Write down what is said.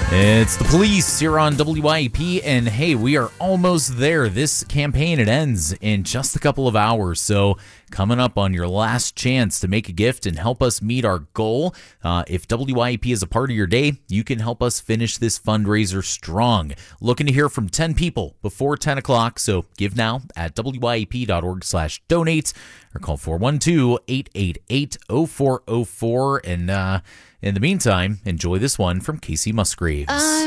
It's the police here on WYAP, and hey, we are almost there. This campaign, it ends in just a couple of hours, so coming up on your last chance to make a gift and help us meet our goal. If WYAP is a part of your day, you can help us finish this fundraiser strong. Looking to hear from 10 people before 10 o'clock, so give now at wyap.org/donate or call 412-888-0404, and in the meantime, enjoy this one from Casey Musgraves.